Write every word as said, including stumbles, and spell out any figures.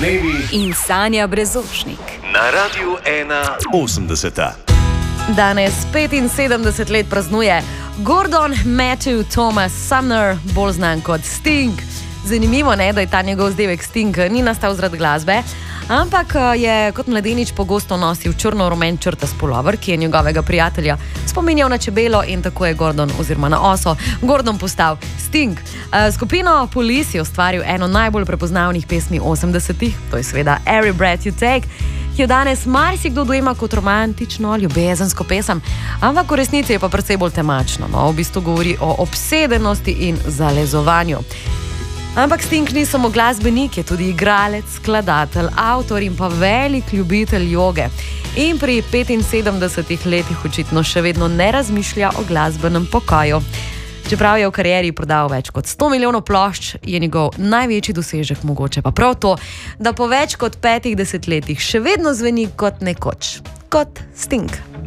dnevi in Sanja Brezovšnik. Na Radiu ena osemdeseta. Danes petinsedemdeset let praznuje Gordon Matthew Thomas Sumner, bolj znan kot Sting. Zanimivo je, da je ta njegov vzdevek Sting ni nastal zaradi glasbe, ampak je kot mladenič pogosto nosil črno-rumen črtas pulover, ki je njegovega prijatelja spominjal na čebelo, in tako je Gordon oziroma na oso Gordon postal Sting. Skupino Police je ustvaril eno najbolj prepoznavnih pesmi osemdesetih, to je seveda Every Breath You Take, ki jo danes marsikdo dojema kot romantično, ljubezensko pesem, ampak v resnici je pa precej bolj temačno. No, v bistvu govori o obsedenosti in zalezovanju. Ampak Sting ni samo glasbenik, je tudi igralec, skladatelj, avtor in pa velik ljubitelj joge. In pri petinsedemdesetih letih očitno še vedno ne razmišlja o glasbenem pokoju. Čeprav je v karieri prodal več kot sto milijonov plošč, je njegov največji dosežek mogoče pa prav to, da po več kot petih desetletjih še vedno zveni kot nekoč, kot Sting.